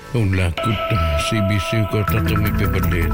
Ulla kutta CBC ko tatumi pebalero.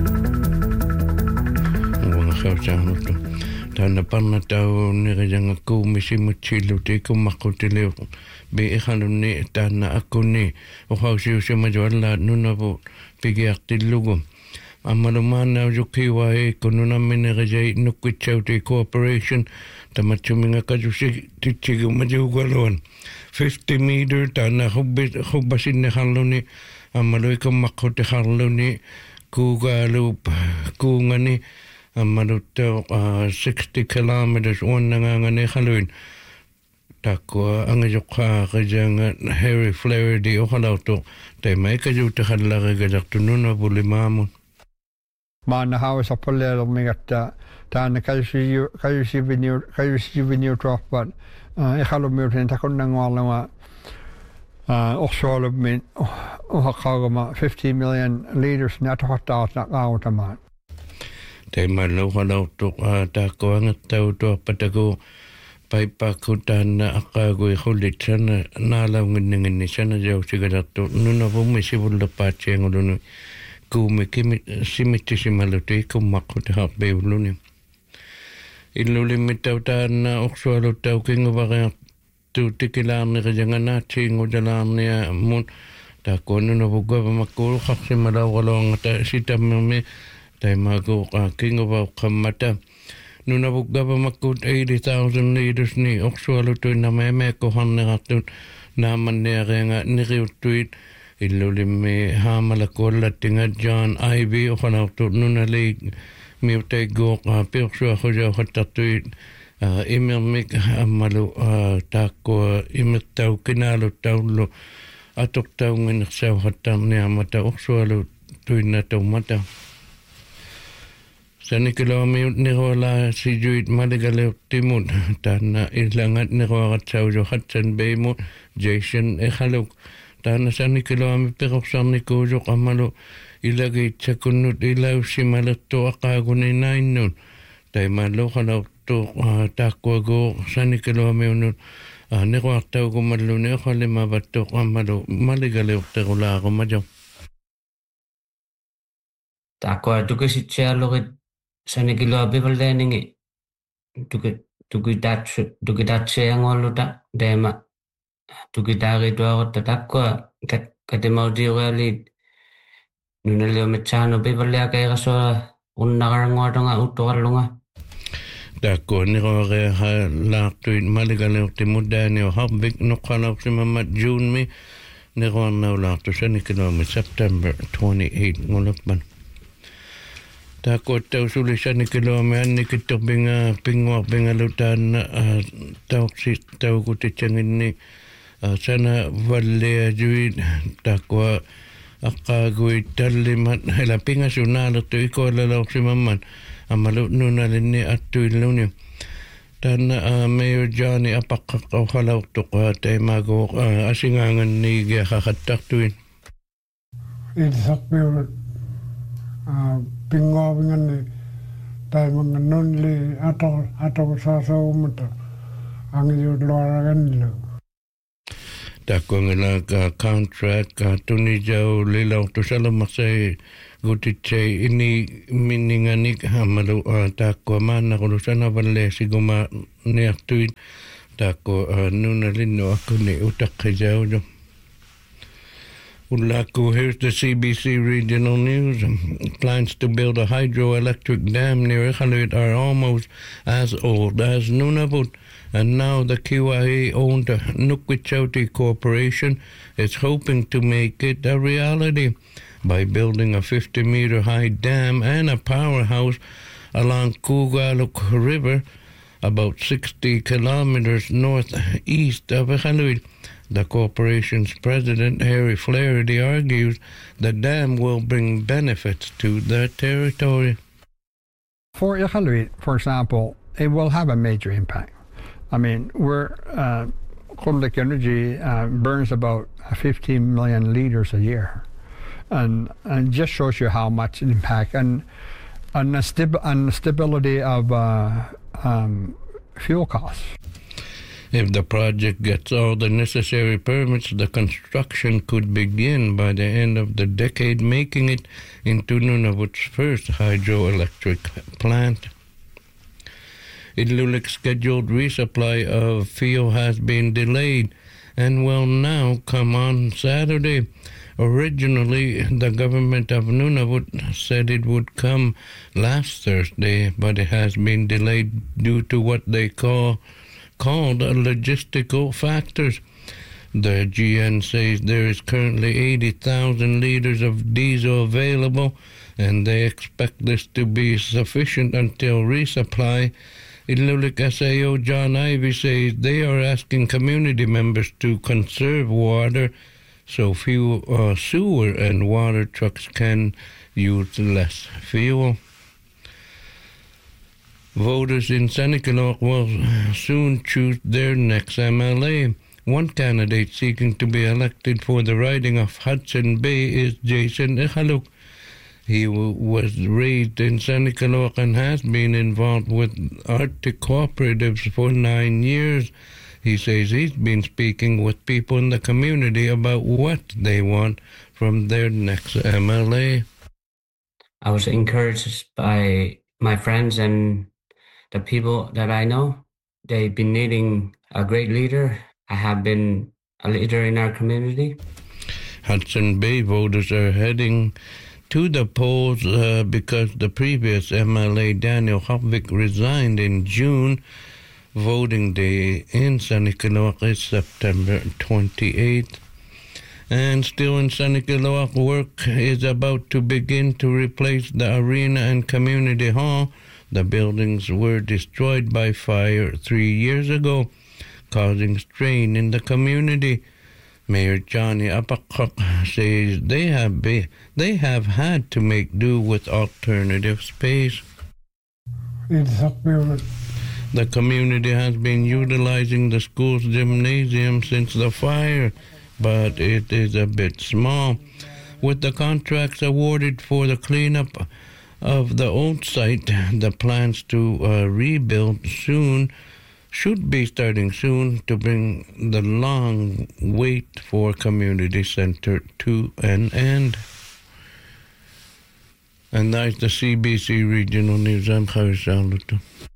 Wanga khawsanut. Tana panna tau nirajanga kumisi muchilu te kumakutile be ikhaluni tana akuni o khawsi usema nunabu pigiartillugu. Amalumana ujukiwa kununa minirajai nukichauti cooperation tamachuminga kajusi tichigu majugalon 50 meter tana hubbasin haluni amaluika makote haluni kugalup kungani amaluta 60 kilometers onangangane haluin takwa angajokha kajanga Harry Flaherty ohalauto taimaika juta halaga gajaktununa bulimamun Maana hausa polleella migatta taana kayusi vinio troppat ikhalummiutin takunnanguarlama orsualummin uhaqaagama 50 million liters natohattaarna qaawutamaan taimallu halautu taakkuangattau pataku paipakku taanna aqaagu ikhulitsana naalaunginninginni sana jausigalattu nunavummi sivullapaatsiangulunu kuume simittisimmaluti kummakkuti haqbeuluni illulimmittau taanna orsualuttau kinguvareartu tikilaarniqijanganaatiingutalaarnia mun taakkuannunavuggavamakkuulu qarsimmalauqaloangata sitammermi taimaaku kinguvauqammata nunavuggavamakkut 80,000 liters ni orsualutuinnameemeekku harnerartut naamanniareanga niriuttuit illulimmi haamalakuallattinga John Ivy oqalautu nunali miutaiggooqa piorsuaqujauhattartuit imirmik ammalu taakkua imirtau kinaaluttaullu atortaunginersauhattarniamata orsualu tuinnataumata Sanikilomiut nirola sijuit maligaleutimut taanna illangat niroaqatsauju Hudson Baymut Jason Echaluk taana sanikiloami peroksarnikuusuq ammalu ilagiitsakunnut ilaussimalertu aqaaguninaainnun taimalluqalauttu taakkuagu sanikiloamiunut niroartaugumalluni oqalimavattuq ammalu maligaleuqterulaarumajo Taakkua tukisitsialurit sanikiloapivalleaningi tukitatsiangualluta teema tukitaarituarutta takkua katemautiurealit nunaliomitsaanu pivalliakairasua unnaqaranguatunga uttuqallunga takkua niroareaha laartuit maligaleuqtimuddaanio harbik noqqalauqsimammat June niroarnaulaartu sanikiloami September 28 ngulappan taakkuattau suli sanikiloami annikittorbinga pinguarpingalutaanna tauqsitauqutitsanginni sana valleajuit takkua aqqaaguit tallimat ila pingasunaalertu ikoalalauqsimamman amalu nunalinni attuilluni taanna Mayor Johnny apaqqaqqauqalauqtuqa taimaagu asingaanganniigia qaqattartuin ilsaqpiulut pingovinganni taimangannunli atoqsaasaummata angijuutluaragannilu taakkuangila contract tunijau lilaurtusalamartai gutitsai ini minninganik amalu taakkua maannaqulusanavalle niartuit taakkua nunalinnu akkuni utaqqijauju Ulaku, here's the CBC Regional News. Plans to build a hydroelectric dam near Ikhaluit are almost as old as Nunavut, and now the QIA-owned Nukwitchauti Corporation is hoping to make it a reality by building a 50-meter high dam and a powerhouse along Kugaluk River, about 60 kilometers northeast of Ikhaluit. The corporation's president, Harry Flaherty, argues the dam will bring benefits to the territory. For Ikhaluit, for example, it will have a major impact. I mean, Kulik Energy burns about 15 million liters a year. And just shows you how much impact and the stability of fuel costs. If the project gets all the necessary permits, the construction could begin by the end of the decade, making it into Nunavut's first hydroelectric plant. Ilulik's scheduled resupply of fuel has been delayed and will now come on Saturday. Originally, the government of Nunavut said it would come last Thursday, but it has been delayed due to what they called logistical factors. The GN says there is currently 80,000 liters of diesel available, and they expect this to be sufficient until resupply. Ilulik SAO John Ivy says they are asking community members to conserve water so few sewer and water trucks can use less fuel. Voters in Sanikiloq will soon choose their next MLA. One candidate seeking to be elected for the riding of Hudson Bay is Jason Ichaluk. He was raised in Sanikiloq and has been involved with Arctic cooperatives for 9 years. He says he's been speaking with people in the community about what they want from their next MLA. I was encouraged by my friends and the people that I know. They've been needing a great leader. I have been a leader in our community. Hudson Bay voters are heading to the polls because the previous MLA, Daniel Hopvik, resigned in June. Voting day in Sanikiloq is September 28th. And still in Sanikiloq, work is about to begin to replace the arena and community hall. The buildings were destroyed by fire 3 years ago, causing strain in the community. Mayor Johnny Apakok says they have had to make do with alternative space. The community has been utilizing the school's gymnasium since the fire, but it is a bit small. With the contracts awarded for the cleanup of the old site, the plans to rebuild should be starting soon to bring the long wait for community center to an end. And that's the CBC Regional News. I'm Harry Saluto.